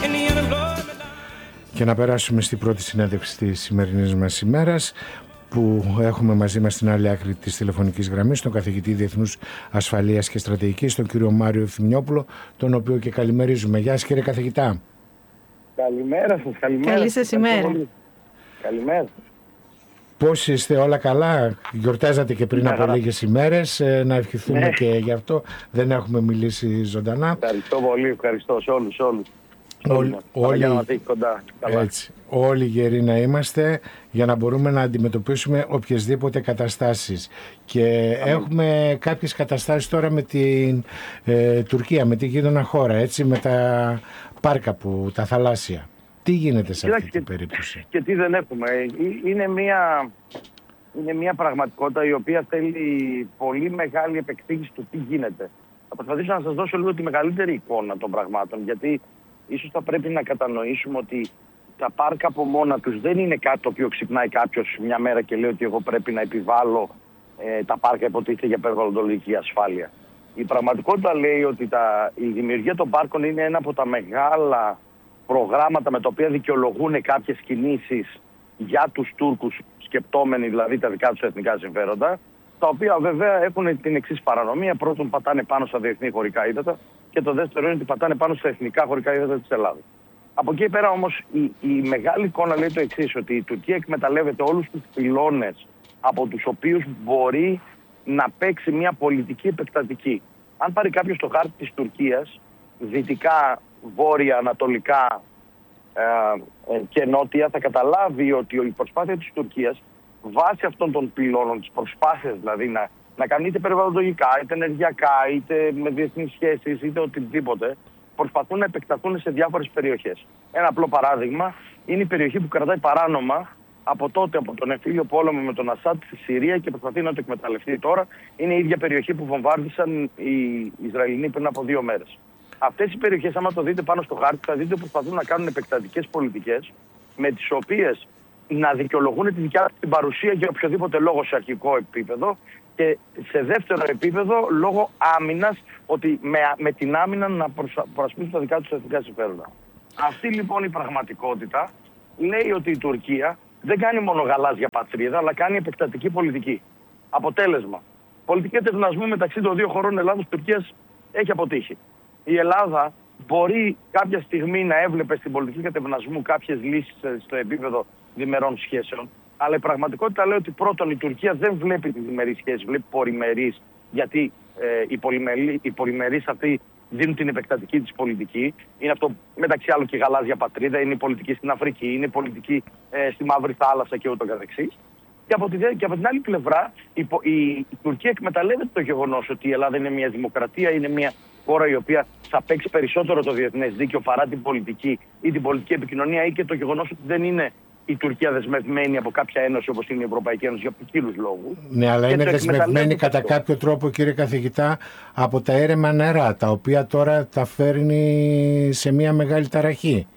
Και να περάσουμε στην πρώτη συνέντευξη της σημερινής μας ημέρας, που έχουμε μαζί μας στην άλλη άκρη της τηλεφωνικής γραμμής τον καθηγητή Διεθνούς Ασφαλείας και Στρατηγικής, τον κύριο Μάριο Ευθυμιόπουλο, τον οποίο και καλημερίζουμε. Γεια σας, κύριε καθηγητά. Καλημέρα σας, καλημέρα. Καλή σας ημέρα. Καλημέρα. Πώς είστε, όλα καλά? Γιορτάζατε και πριν από λίγες ημέρες. Να ευχηθούμε και γι' αυτό. Δεν έχουμε μιλήσει ζωντανά. Ευχαριστώ πολύ, ευχαριστώ σε όλους. Όλοι γεροί να είμαστε για να μπορούμε να αντιμετωπίσουμε οποιασδήποτε καταστάσεις. Και έχουμε κάποιες καταστάσεις τώρα με την Τουρκία, με την γείτονα χώρα, έτσι, με τα πάρκα τα θαλάσσια. Τι γίνεται σε αυτή την περίπτωση? Και τι δεν έχουμε. Είναι μια πραγματικότητα η οποία θέλει πολύ μεγάλη επεξήγηση του τι γίνεται. Θα προσπαθήσω να σας δώσω λίγο τη μεγαλύτερη εικόνα των πραγμάτων, γιατί ίσως θα πρέπει να κατανοήσουμε ότι τα πάρκα από μόνα τους δεν είναι κάτι το οποίο ξυπνάει κάποιος μια μέρα και λέει ότι εγώ πρέπει να επιβάλλω τα πάρκα, υποτίθεται, για περιβαλλοντολογική ασφάλεια. Η πραγματικότητα λέει ότι η δημιουργία των πάρκων είναι ένα από τα μεγάλα προγράμματα με τα οποία δικαιολογούν κάποιες κινήσεις για τους Τούρκους, σκεπτόμενοι δηλαδή τα δικά τους εθνικά συμφέροντα, τα οποία βέβαια έχουν την εξής παρανομία. Πρώτον, πατάνε πάνω στα διεθνή χωρικά ύδατα, και το δεύτερο είναι ότι πατάνε πάνω στα εθνικά χωρικά ύδατα της Ελλάδας. Από εκεί πέρα όμως η μεγάλη εικόνα λέει το εξής, ότι η Τουρκία εκμεταλλεύεται όλους τους πυλώνες από τους οποίους μπορεί να παίξει μια πολιτική επεκτατική. Αν πάρει κάποιος το χάρτη της Τουρκίας, δυτικά, βόρεια, ανατολικά και νότια, θα καταλάβει ότι η προσπάθεια της Τουρκίας, βάσει αυτών των πυλώνων, τις προσπάθειες δηλαδή να κάνει είτε περιβαλλοντολογικά, είτε ενεργειακά, είτε με διεθνείς σχέσεις, είτε οτιδήποτε, προσπαθούν να επεκταθούν σε διάφορες περιοχές. Ένα απλό παράδειγμα είναι η περιοχή που κρατάει παράνομα από τον εμφύλιο πόλεμο με τον Ασάντ στη Συρία και προσπαθεί να το εκμεταλλευτεί τώρα. Είναι η ίδια περιοχή που βομβάρδισαν οι Ισραηλινοί πριν από 2 μέρες. Αυτές οι περιοχές, άμα το δείτε πάνω στο χάρτη, θα δείτε ότι προσπαθούν να κάνουν επεκτατικές πολιτικές, με τις οποίες να δικαιολογούν τη δικιά τους την παρουσία για οποιοδήποτε λόγο σε αρχικό επίπεδο, και σε δεύτερο επίπεδο λόγω άμυνας, ότι με την άμυνα να προασπίσουν τα δικά τους εθνικά συμφέροντα. Αυτή λοιπόν η πραγματικότητα λέει ότι η Τουρκία δεν κάνει μόνο γαλάζια πατρίδα, αλλά κάνει επεκτατική πολιτική. Αποτέλεσμα, πολιτική ετευνασμού μεταξύ των δύο χωρών Ελλάδος-Τουρκίας έχει αποτύχει. Η Ελλάδα μπορεί κάποια στιγμή να έβλεπε στην πολιτική κατευνασμού κάποιες λύσεις στο επίπεδο διμερών σχέσεων, αλλά η πραγματικότητα λέει ότι πρώτον η Τουρκία δεν βλέπει τις διμερείς σχέσεις, βλέπει πολυμερείς, γιατί οι πολυμερείς αυτοί δίνουν την επεκτατική της πολιτική. Είναι αυτό μεταξύ άλλων και η γαλάζια πατρίδα, είναι η πολιτική στην Αφρική, είναι η πολιτική στη Μαύρη Θάλασσα και ούτω καθεξής. Και από την άλλη πλευρά η Τουρκία εκμεταλλεύεται το γεγονός ότι η Ελλάδα είναι μια δημοκρατία, είναι μια χώρα η οποία θα παίξει περισσότερο το διεθνές δίκαιο παρά την πολιτική ή την πολιτική επικοινωνία, ή και το γεγονός ότι δεν είναι η Τουρκία δεσμευμένη από κάποια ένωση όπως είναι η Ευρωπαϊκή Ένωση για ποικίλους λόγους. Ναι, αλλά είναι δεσμευμένη κατά κάποιο τρόπο, κύριε καθηγητά, από τα έρεμα νερά, τα οποία τώρα τα φέρνει σε μια μεγάλη ταραχή.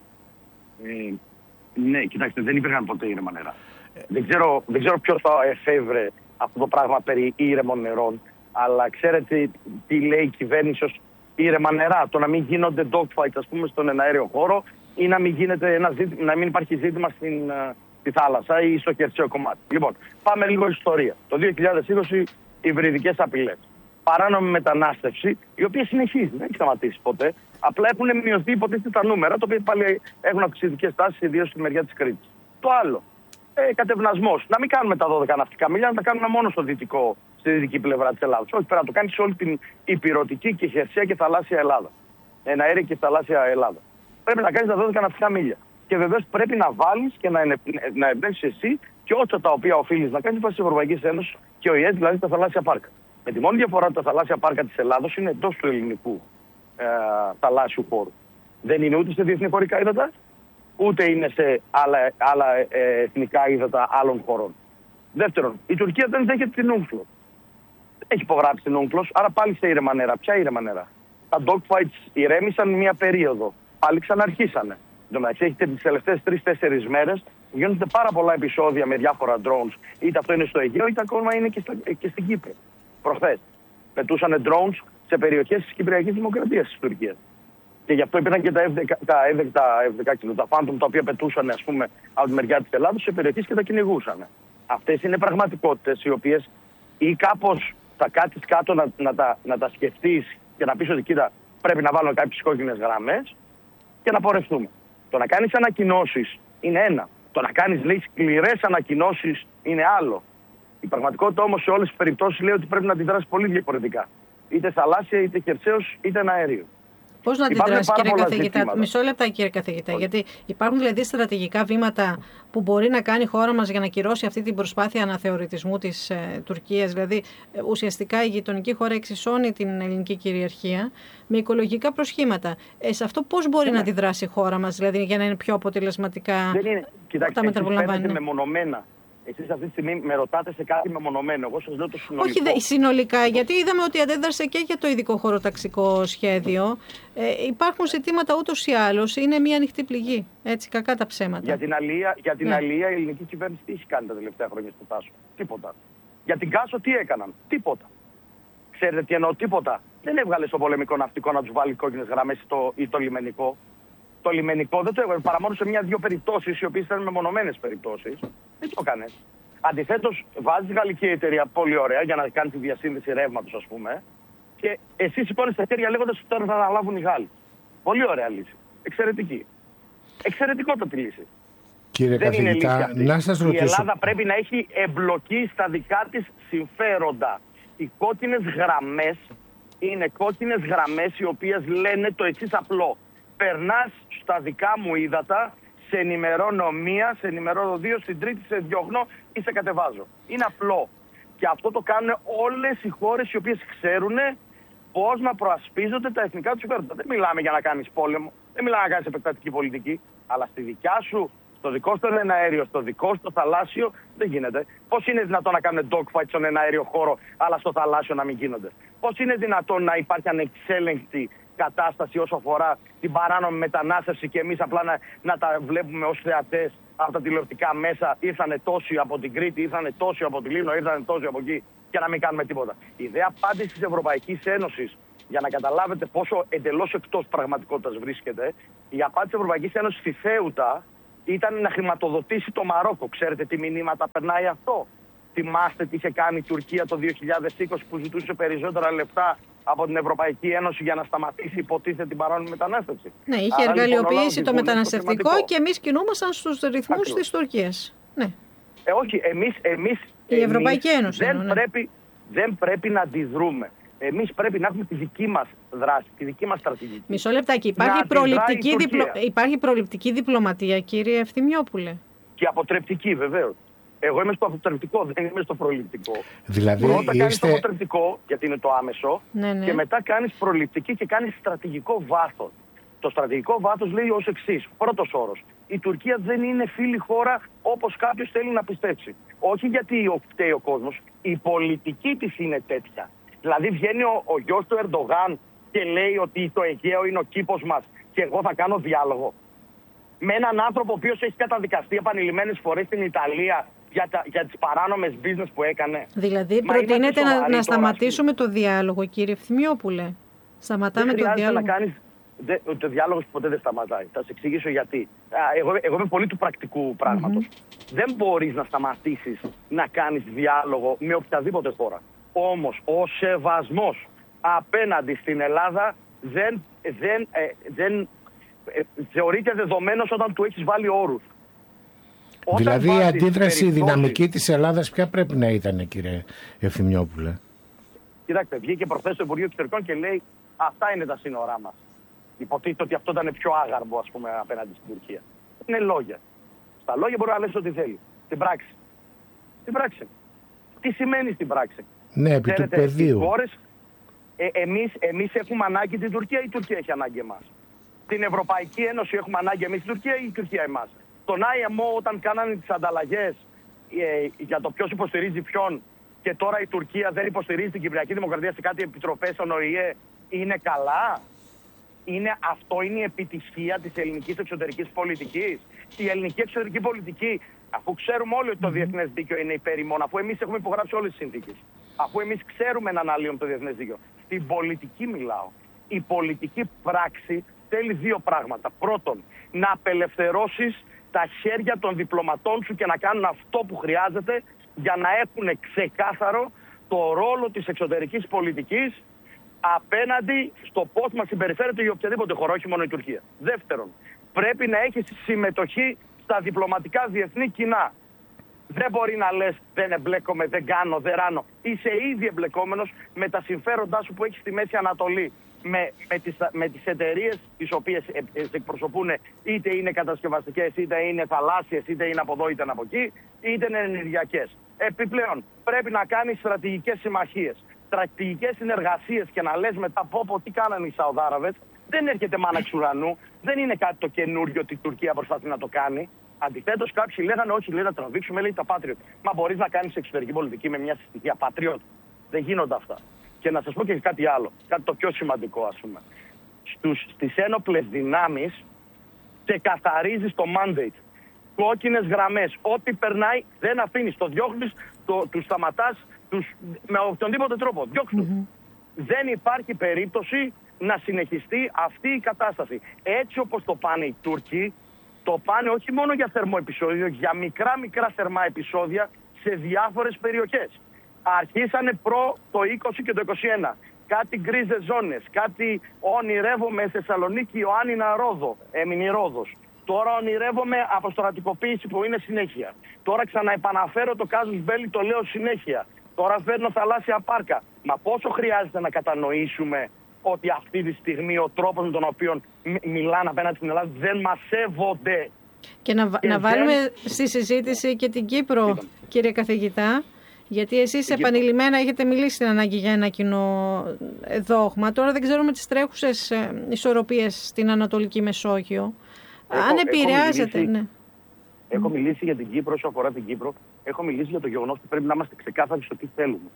Ναι, κοιτάξτε, δεν υπήρχαν ποτέ ήρεμα νερά. Δεν ξέρω ποιος θα εφεύρε αυτό το πράγμα περί ήρεμων νερών, αλλά ξέρετε τι λέει η κυβέρνηση ως ήρεμα νερά? Το να μην γίνονται dogfights, ας πούμε, στον εναέριο χώρο, ή να μην υπάρχει ζήτημα στη θάλασσα ή στο χερσαίο κομμάτι. Λοιπόν, πάμε λίγο ιστορία. Το 2020 υβριδικές απειλές. Παράνομη μετανάστευση, η οποία συνεχίζει, δεν έχει σταματήσει ποτέ. Απλά έχουν μειωθεί υποτίθεται τα νούμερα, τα οποία πάλι έχουν αυξητικές τάσεις, ιδίως στη μεριά της Κρήτης. Το άλλο, κατευνασμός. Να μην κάνουμε τα 12 ναυτικά μίλια, να τα κάνουμε μόνο στη δυτική πλευρά της Ελλάδας. Όχι, πρέπει να το κάνει σε όλη την υπηρωτική και χερσαία και θαλάσσια Ελλάδα. Εναέρια και θαλάσσια Ελλάδα. Πρέπει να κάνεις τα 12 ναυτικά μίλια. Και βεβαίως πρέπει να βάλεις και να εμπνεύσεις εσύ και όσα τα οποία οφείλεις να κάνεις βάσει της Ευρωπαϊκής Ένωσης και ο ΙΕ, δηλαδή τα θαλάσσια πάρκα. Με τη μόνη διαφορά ότι τα θαλάσσια πάρκα της Ελλάδος είναι εντός του ελληνικού θαλάσσιου χώρου. Δεν είναι ούτε σε διεθνή χωρικά ύδατα, ούτε είναι σε άλλα εθνικά ύδατα άλλων χωρών. Δεύτερον, η Τουρκία δεν δέχεται την UNCLOS. Έχει υπογράψει την UNCLOS, άρα πάλι σε ήρεμα νερά. Ποια ήρεμα νερά? Τα dogfights ηρέμησαν μία περίοδο. Πάλι ξαναρχίσανε. Έχετε τις τελευταίες 3-4 μέρες γίνονται πάρα πολλά επεισόδια με διάφορα drones. Είτε αυτό είναι στο Αιγαίο, είτε ακόμα είναι και στην Κύπρο. Προχθές πετούσαν drones σε περιοχές της Κυπριακής Δημοκρατίας της Τουρκίας. Και γι' αυτό υπήρχαν και τα F-16, τα Phantom, τα οποία πετούσαν, ας πούμε, από τη μεριά της Ελλάδας σε περιοχές και τα κυνηγούσαν. Αυτές είναι πραγματικότητες οι οποίες ή κάπως θα κάτσεις κάτω να τα σκεφτείς και να πεις ότι κοίτα, πρέπει να βάλω κάποιες κόκκινες γραμμές και να πορευτούμε. Το να κάνεις ανακοινώσεις είναι ένα. Το να κάνεις, λέει, σκληρές ανακοινώσεις είναι άλλο. Η πραγματικότητα όμως σε όλες τις περιπτώσεις λέει ότι πρέπει να αντιδράσεις πολύ διαφορετικά. Είτε θαλάσσια, είτε χερσαίος, είτε αέριο. Πώς να αντιδράσει, κύριε καθηγητά, μισό λεπτά, κύριε καθηγητά, γιατί υπάρχουν δηλαδή στρατηγικά βήματα που μπορεί να κάνει η χώρα μας για να κυρώσει αυτή την προσπάθεια αναθεωρητισμού της Τουρκίας. Δηλαδή, ουσιαστικά η γειτονική χώρα εξισώνει την ελληνική κυριαρχία με οικολογικά προσχήματα. Σε αυτό πώς μπορεί να αντιδράσει η χώρα μας, δηλαδή, για να είναι πιο αποτελεσματικά τα μέτρα που λαμβάνει. Μεμονωμένα. Εσείς αυτή τη στιγμή με ρωτάτε σε κάτι μεμονωμένο. Εγώ σας λέω το συνολικό. Όχι συνολικά, γιατί είδαμε ότι αντέδρασε και για το ειδικό χωροταξικό σχέδιο. Υπάρχουν ζητήματα ούτως ή άλλως. Είναι μια ανοιχτή πληγή. Έτσι, κακά τα ψέματα. Για την αλία η ελληνική κυβέρνηση τι έχει κάνει τα τελευταία χρόνια στο Τάσο? Τίποτα. Για την Κάσο τι έκαναν? Τίποτα. Ξέρετε τι εννοώ? Τίποτα. Δεν έβγαλε στο πολεμικό ναυτικό να τους βάλει κόκκινες γραμμές ή το λιμενικό. Το λιμενικό δεν το έβγαλε παρά μόνο σε μια-δύο περιπτώσεις, οι οποίες ήταν μεμονωμένες περιπτώσεις. Δεν το έκανε. Αντιθέτως, βάζεις γαλλική εταιρεία, πολύ ωραία, για να κάνει τη διασύνδεση ρεύματος, ας πούμε, και εσύ σηκώνεις τα χέρια λέγοντας ότι τώρα θα αναλάβουν οι Γάλλοι. Πολύ ωραία λύση. Εξαιρετική. Εξαιρετικότατη λύση. Κύριε δεν καθηγητά, είναι λύση να σας ρωτήσω. Η Ελλάδα πρέπει να έχει εμπλοκή στα δικά της συμφέροντα. Οι κόκκινες γραμμές είναι κόκκινες γραμμές οι οποίες λένε το εξής απλό. Περνάς στα δικά μου ύδατα, σε ενημερώνω μία, σε ενημερώνω δύο, στην τρίτη σε διώχνω ή σε κατεβάζω. Είναι απλό. Και αυτό το κάνουν όλες οι χώρες οι οποίες ξέρουν πώς να προασπίζονται τα εθνικά τους συμφέροντα. Δεν μιλάμε για να κάνεις πόλεμο, δεν μιλάμε να κάνεις επεκτατική πολιτική, αλλά στη δικιά σου, στο δικό σου εναέριο, στο δικό σου το θαλάσσιο, δεν γίνεται. Πώς είναι δυνατόν να κάνουν dogfight στον εναέριο χώρο, αλλά στο θαλάσσιο να μην γίνονται? Πώς είναι δυνατόν να υπάρχει ανεξέλεγκτη κατάσταση όσο αφορά την παράνομη μετανάστευση και εμείς απλά να τα βλέπουμε ως θεατές από τα τηλεοπτικά μέσα? Ήρθανε τόσοι από την Κρήτη, ήρθανε τόσοι από τη Λίνο, ήρθανε τόσοι από εκεί και να μην κάνουμε τίποτα. Η ιδέα απάντηση της Ευρωπαϊκής Ένωσης, για να καταλάβετε πόσο εντελώς εκτός πραγματικότητας βρίσκεται, η απάντηση της Ευρωπαϊκής Ένωσης στη Θέουτα ήταν να χρηματοδοτήσει το Μαρόκο. Ξέρετε τι μηνύματα περνάει αυτό? Θυμάστε τι είχε κάνει η Τουρκία το 2020 που ζητούσε περισσότερα λεπτά από την Ευρωπαϊκή Ένωση για να σταματήσει υποτίθεται την παράνομη μετανάστευση? Ναι, είχε εργαλειοποιήσει το μεταναστευτικό και εμείς κινούμασταν στους ρυθμούς της Τουρκίας. Ναι. Όχι, εμείς η Ευρωπαϊκή Ένωση δεν πρέπει να αντιδρούμε. Εμείς πρέπει να έχουμε τη δική μας δράση, τη δική μας στρατηγική. Μισό λεπτάκι. Υπάρχει προληπτική διπλωματία, κύριε Ευθυμιόπουλε? Και αποτρεπτική, βεβαίως. Εγώ είμαι στο αποτρεπτικό, δεν είμαι στο προληπτικό. Δηλαδή, πρώτα κάνεις το αποτρεπτικό, γιατί είναι το άμεσο, ναι. Και μετά κάνεις προληπτική και κάνεις στρατηγικό βάθος. Το στρατηγικό βάθος λέει ως εξής. Πρώτος όρος. Η Τουρκία δεν είναι φίλη χώρα όπως κάποιος θέλει να πιστέψει. Όχι γιατί φταίει ο κόσμος, η πολιτική της είναι τέτοια. Δηλαδή βγαίνει ο γιος του Ερντογάν και λέει ότι το Αιγαίο είναι ο κήπος μας και εγώ θα κάνω διάλογο με έναν άνθρωπο ο οποίος έχει καταδικαστεί επανειλημμένες φορές στην Ιταλία για τις παράνομες business που έκανε. Δηλαδή προτείνετε να σταματήσουμε το διάλογο, κύριε Ευθυμιόπουλε? Σταματάμε το διάλογο? Το διάλογος ποτέ δεν σταματάει. Θα σας εξηγήσω γιατί. Εγώ είμαι πολύ του πρακτικού πράγματος. Δεν μπορείς να σταματήσεις να κάνεις διάλογο με οποιαδήποτε χώρα. Όμως ο σεβασμός απέναντι στην Ελλάδα δεν θεωρείται δεδομένος όταν του έχεις βάλει όρους. Δηλαδή η αντίδραση δυναμική της Ελλάδας ποια πρέπει να ήταν, κύριε Ευθυμιόπουλε? Κοιτάξτε, βγήκε προχθές το Υπουργείο Εξωτερικών και λέει αυτά είναι τα σύνορά μας. Υποτίθεται ότι αυτό ήταν πιο άγαρμπο, ας πούμε, απέναντι στην Τουρκία. Είναι λόγια. Στα λόγια μπορεί να λες ό,τι θέλει. Στην πράξη. Στην πράξη. Τι σημαίνει στην πράξη? Ναι, επί του πεδίου. Εμείς έχουμε ανάγκη την Τουρκία ή η Τουρκία έχει ανάγκη εμάς? Την Ευρωπαϊκή Ένωση έχουμε ανάγκη εμείς την Τουρκία ή η Τουρκία εμάς? Τον IMO όταν κάνανε τις ανταλλαγές για το ποιος υποστηρίζει ποιον και τώρα η Τουρκία δεν υποστηρίζει την Κυπριακή Δημοκρατία σε κάτι επιτροπές στον ΟΗΕ, είναι καλά? Αυτό είναι η επιτυχία της ελληνικής εξωτερικής πολιτικής? Η ελληνική εξωτερική πολιτική, αφού ξέρουμε όλοι ότι το διεθνές δίκαιο είναι υπέρ-ημών, αφού εμείς έχουμε υπογράψει όλες τις συνθήκες, αφού εμείς ξέρουμε να αναλύουμε το διεθνές δίκαιο, στην πολιτική μιλάω. Η πολιτική πράξη θέλει δύο πράγματα. Πρώτον, να απελευθερώσεις τα χέρια των διπλωματών σου και να κάνουν αυτό που χρειάζεται για να έχουν ξεκάθαρο το ρόλο της εξωτερικής πολιτικής απέναντι στο πώς μας συμπεριφέρεται η οποιαδήποτε χώρα, όχι μόνο η Τουρκία. Δεύτερον, πρέπει να έχεις συμμετοχή στα διπλωματικά διεθνή κοινά. Δεν μπορεί να λες δεν εμπλέκομαι, δεν κάνω, δεν ράνω. Είσαι ήδη εμπλεκόμενος με τα συμφέροντά σου που έχεις στη Μέση Ανατολή. Με τις εταιρείες τις οποίες εκπροσωπούν, είτε είναι κατασκευαστικές, είτε είναι θαλάσσιες, είτε είναι από εδώ, είτε είναι από εκεί, είτε είναι ενεργειακές. Επιπλέον, πρέπει να κάνεις στρατηγικές συμμαχίες, στρατηγικές συνεργασίες και να λες μετά από τι κάνανε οι Σαουδάραβες. Δεν έρχεται μάνα εξ ουρανού, δεν είναι κάτι το καινούριο ότι η Τουρκία προσπαθεί να το κάνει. Αντιθέτως, κάποιοι λέγανε όχι, λέει να τραβήξουμε, λέει τα Patriot. Μα μπορείς να κάνεις εξωτερική πολιτική με μια συστοιχεία Patriot? Δεν γίνονται αυτά. Και να σας πω και κάτι άλλο, κάτι το πιο σημαντικό, ας πούμε. Στις ένοπλες δυνάμεις ξεκαθαρίζεις το mandate. Κόκκινες γραμμές. Ό,τι περνάει δεν αφήνεις. Το διώχνεις, τους σταματάς με οποιονδήποτε τρόπο. Δεν υπάρχει περίπτωση να συνεχιστεί αυτή η κατάσταση. Έτσι όπως το πάνε οι Τούρκοι, το πάνε όχι μόνο για θερμό επεισόδιο, για μικρά θερμά επεισόδια σε διάφορες περιοχές. Αρχίσανε το 20 και το 21. Κάτι γκρίζες ζώνες, κάτι ονειρεύομαι Θεσσαλονίκη, Ιωάννινα, Ρόδο, έμεινε η Ρόδος. Τώρα ονειρεύομαι αποστρατικοποίηση που είναι συνέχεια. Τώρα ξαναεπαναφέρω το κάζους μπέλι, το λέω συνέχεια. Τώρα φέρνω θαλάσσια πάρκα. Μα πόσο χρειάζεται να κατανοήσουμε ότι αυτή τη στιγμή ο τρόπος με τον οποίο μιλάνε απέναντι στην Ελλάδα δεν μας σέβονται. Και να βάλουμε στη συζήτηση και την Κύπρο, κύριε καθηγητά. Γιατί εσείς επανειλημμένα έχετε μιλήσει στην ανάγκη για ένα κοινό δόγμα. Τώρα δεν ξέρουμε τις τρέχουσες ισορροπίες στην Ανατολική Μεσόγειο. Αν επηρεάζεται. Έχω μιλήσει για την Κύπρο, όσο αφορά την Κύπρο. Έχω μιλήσει για το γεγονός ότι πρέπει να είμαστε ξεκάθαροι στο τι θέλουμε.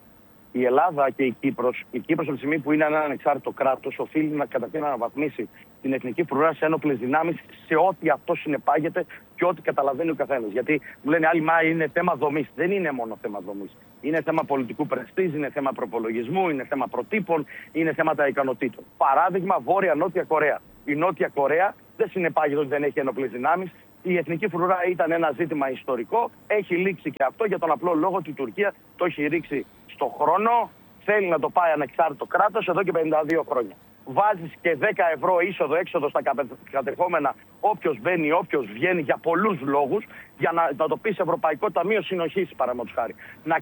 Η Ελλάδα και η Κύπρος από τη στιγμή που είναι ένα ανεξάρτητο κράτος, οφείλει καταρχήν να αναβαθμίσει την εθνική φρουρά σε ένοπλες δυνάμεις, σε ό,τι αυτό συνεπάγεται και ό,τι καταλαβαίνει ο καθένας. Γιατί μου λένε άλλοι, μα είναι θέμα δομής. Δεν είναι μόνο θέμα δομής. Είναι θέμα πολιτικού πρεστίζ, είναι θέμα προπολογισμού, είναι θέμα προτύπων, είναι θέματα ικανοτήτων. Παράδειγμα, Βόρεια-Νότια Κορέα. Η Νότια Κορέα δεν συνεπάγεται ότι δεν έχει ένοπλες δυνάμεις. Η εθνική φρουρά ήταν ένα ζήτημα ιστορικό. Έχει λήξει και αυτό για τον απλό λόγο ότι η Τουρκία το έχει ρίξει στον χρόνο. Θέλει να το πάει ανεξάρτητο κράτος εδώ και 52 χρόνια. Βάζεις και 10 ευρώ είσοδο-έξοδο στα κατεχόμενα, όποιος μπαίνει, όποιος βγαίνει, για πολλούς λόγους, για να το πεις Ευρωπαϊκό Ταμείο Συνοχής, παραδείγματος χάρη.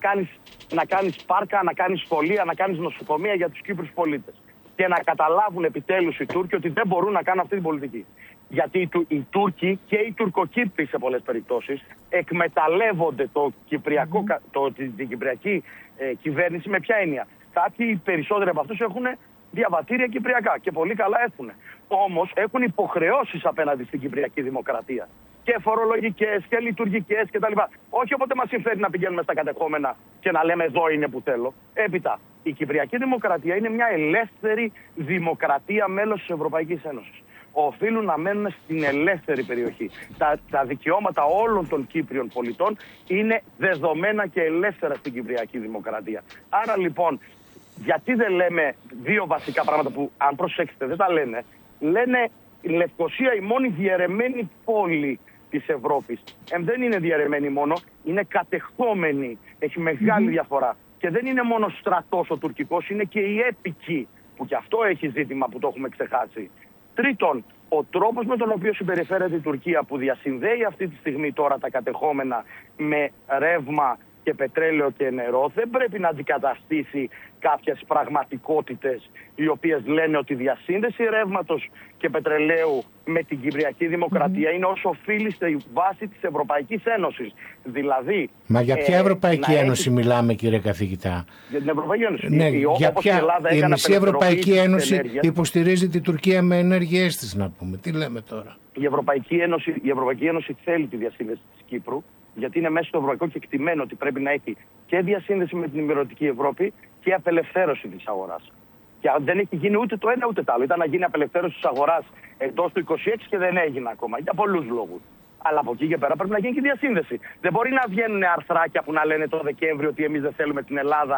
Να κάνεις πάρκα, να κάνεις σχολεία, να κάνεις νοσοκομεία για τους Κύπρους πολίτες. Και να καταλάβουν επιτέλους οι Τούρκοι ότι δεν μπορούν να κάνουν αυτή την πολιτική. Γιατί οι Τούρκοι και οι Τουρκοκύπροι σε πολλές περιπτώσεις εκμεταλλεύονται την κυπριακή κυβέρνηση με ποια έννοια. Κάποιοι περισσότεροι από αυτούς έχουν διαβατήρια κυπριακά και πολύ καλά έχουν. Όμως έχουν υποχρεώσεις απέναντι στην κυπριακή δημοκρατία. Και φορολογικές και λειτουργικές κτλ. Όχι όποτε μας συμφέρει να πηγαίνουμε στα κατεχόμενα και να λέμε εδώ είναι που θέλω. Έπειτα, η κυπριακή δημοκρατία είναι μια ελεύθερη δημοκρατία, μέλος της Ευρωπαϊκής Ένωσης. Οφείλουν να μένουν στην ελεύθερη περιοχή. Τα δικαιώματα όλων των Κύπριων πολιτών είναι δεδομένα και ελεύθερα στην κυπριακή δημοκρατία. Άρα λοιπόν, γιατί δεν λέμε δύο βασικά πράγματα που, αν προσέξετε, δεν τα λένε. Λένε η Λευκοσία η μόνη διαιρεμένη πόλη της Ευρώπης. Δεν είναι διαιρεμένη μόνο, είναι κατεχόμενη. Έχει μεγάλη διαφορά. Και δεν είναι μόνο στρατός ο τουρκικός, είναι και η έπικη, που και αυτό έχει ζήτημα που το έχουμε ξεχάσει. Τρίτον, ο τρόπος με τον οποίο συμπεριφέρεται η Τουρκία, που διασυνδέει αυτή τη στιγμή τώρα τα κατεχόμενα με ρεύμα και πετρέλαιο και νερό, δεν πρέπει να αντικαταστήσει κάποιες πραγματικότητες οι οποίες λένε ότι η διασύνδεση ρεύματος και πετρελαίου με την Κυπριακή Δημοκρατία είναι ως οφείλει στη βάση της Ευρωπαϊκής Ένωσης. Δηλαδή, μα για ποια Ευρωπαϊκή Ένωση μιλάμε, κύριε καθηγητά? Για την Ευρωπαϊκή Ένωση. Ναι, για ποια? Η μισή Ευρωπαϊκή Ένωση υποστηρίζει την Τουρκία με ενέργειές της, να πούμε. Τι λέμε τώρα? Η Ευρωπαϊκή Ένωση θέλει τη διασύνδεση της Κύπρου, γιατί είναι μέσα στο ευρωπαϊκό κεκτημένο ότι πρέπει να έχει και διασύνδεση με την ημερωτική Ευρώπη και απελευθέρωση της αγοράς. Και δεν έχει γίνει ούτε το ένα ούτε το άλλο. Ήταν να γίνει απελευθέρωση της αγοράς εντός του 26 και δεν έγινε ακόμα, για πολλούς λόγους. Αλλά από εκεί και πέρα πρέπει να γίνει και διασύνδεση. Δεν μπορεί να βγαίνουν αρθράκια που να λένε το Δεκέμβριο ότι εμείς δεν θέλουμε την Ελλάδα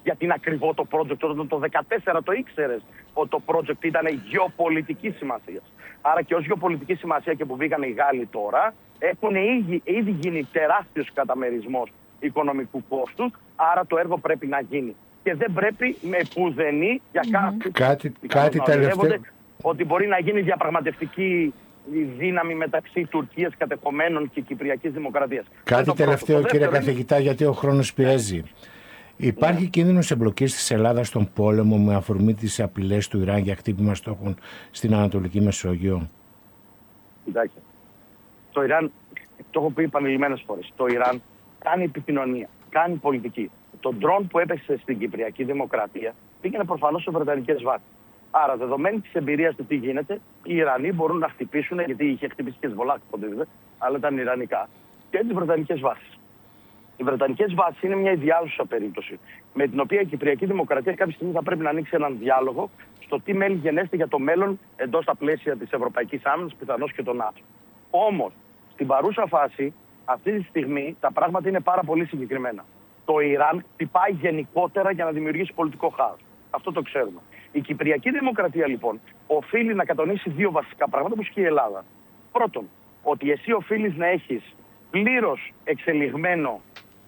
γιατί είναι ακριβό το project. Όταν το 2014 το ήξερες ότι το project ήταν γεωπολιτική σημασία. Άρα και ως γεωπολιτική σημασία και που βγήκαν οι Γάλλοι τώρα, έχουν ήδη γίνει τεράστιος καταμερισμός οικονομικού κόστους, άρα το έργο πρέπει να γίνει. Και δεν πρέπει με πουδενή για κάτι τελευταίο. Ότι μπορεί να γίνει διαπραγματευτική δύναμη μεταξύ Τουρκίας κατεχομένων και Κυπριακής Δημοκρατίας. Κάτι τελευταίο, κύριε καθηγητά, γιατί ο χρόνος πιέζει. Υπάρχει κίνδυνος εμπλοκής της Ελλάδας στον πόλεμο με αφορμή τις απειλές του Ιράν για χτύπημα στόχων στην Ανατολική Μεσόγειο? Κοιτάξτε, το Ιράν, το έχω πει επανειλημμένες φορές, το Ιράν κάνει επικοινωνία, κάνει πολιτική. Το ντρόν που έπεσε στην Κυπριακή Δημοκρατία πήγαινε προφανώς σε βρετανικές βάσεις. Άρα, δεδομένη της εμπειρίας του τι γίνεται, οι Ιρανοί μπορούν να χτυπήσουν, γιατί είχε χτυπήσει και Χεσβολάχ, αλλά ήταν Ιρανικά, και τις βρετανικές βάσεις. Οι βρετανικές βάσεις είναι μια ιδιάζουσα περίπτωση, με την οποία η Κυπριακή Δημοκρατία κάποια στιγμή θα πρέπει να ανοίξει έναν διάλογο στο τι μέλη γενέστε για το μέλλον εντός τα πλαίσια της Ευρωπαϊκής Άμυνας, πιθανώς και των ΝΑΤΟ. Όμως, στην παρούσα φάση, αυτή τη στιγμή, τα πράγματα είναι πάρα πολύ συγκεκριμένα. Το Ιράν χτυπάει γενικότερα για να δημιουργήσει πολιτικό χάος. Αυτό το ξέρουμε. Η Κυπριακή Δημοκρατία, λοιπόν, οφείλει να κατονίσει δύο βασικά πράγματα που ισχύει η Ελλάδα. Πρώτον, ότι εσύ οφείλεις να έχεις πλήρως εξελιγμένο,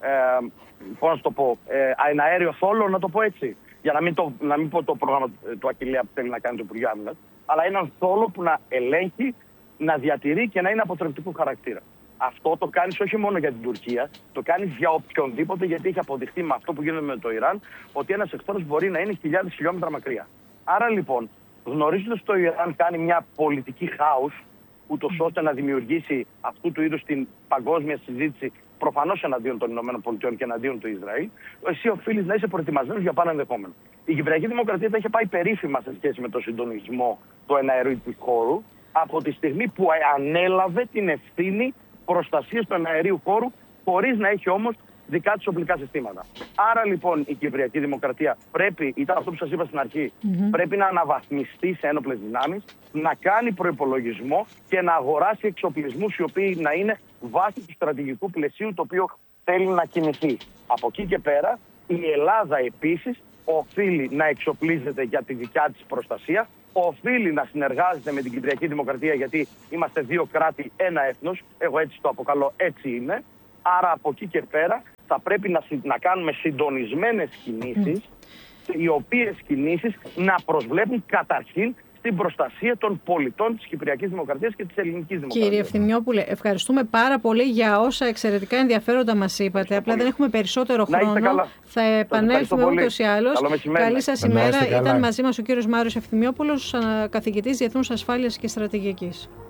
πώς να το πω, ένα αέριο θόλο, να το πω έτσι, για να μην πω το πρόγραμμα του Ακυλέα που θέλει να κάνει το Υπουργείο Άμυνας, αλλά έναν θόλο που να ελέγχει, να διατηρεί και να είναι αποτρεπτικού χαρακτήρα. Αυτό το κάνεις όχι μόνο για την Τουρκία, το κάνεις για οποιονδήποτε, γιατί έχει αποδειχθεί με αυτό που γίνεται με το Ιράν, ότι ένας εχθρός μπορεί να είναι χιλιάδες χιλιόμετρα μακριά. Άρα λοιπόν, γνωρίζοντας ότι το Ιράν κάνει μια πολιτική χάους, ούτως ώστε να δημιουργήσει αυτού του είδους την παγκόσμια συζήτηση, προφανώς εναντίον των ΗΠΑ και εναντίον του Ισραήλ, εσύ οφείλεις να είσαι προετοιμασμένος για πάνω ενδεχόμενο. Η Κυπριακή Δημοκρατία τα είχε πάει περίφημα σε σχέση με το συντονισμό του εναερίου χώρου, από τη στιγμή που ανέλαβε την ευθύνη προστασίας του εναερίου χώρου, χωρίς να έχει όμως δικά της οπλικά συστήματα. Άρα λοιπόν η Κυπριακή Δημοκρατία πρέπει, ήταν αυτό που σας είπα στην αρχή, πρέπει να αναβαθμιστεί σε ένοπλες δυνάμεις, να κάνει προϋπολογισμό και να αγοράσει εξοπλισμούς οι οποίοι να είναι βάση του στρατηγικού πλαισίου το οποίο θέλει να κινηθεί. Από εκεί και πέρα η Ελλάδα επίσης οφείλει να εξοπλίζεται για τη δικιά της προστασία, οφείλει να συνεργάζεται με την Κυπριακή Δημοκρατία, γιατί είμαστε δύο κράτη, ένα έθνος, εγώ έτσι το αποκαλώ, έτσι είναι. Άρα από εκεί και πέρα θα πρέπει να κάνουμε συντονισμένες κινήσεις, οι οποίες κινήσεις να προσβλέπουν καταρχήν στην προστασία των πολιτών της Κυπριακής Δημοκρατίας και της Ελληνικής Δημοκρατίας. Κύριε Ευθυμιόπουλε, ευχαριστούμε πάρα πολύ για όσα εξαιρετικά ενδιαφέροντα μας είπατε. Απλά δεν έχουμε περισσότερο χρόνο. Θα επανέλθουμε ούτως ή άλλως. Καλή σας ημέρα. Ήταν μαζί μας ο κύριος Μάριος Ευθυμιόπουλος, καθηγητής Διεθνούς Ασφάλειας και Στρατηγικής.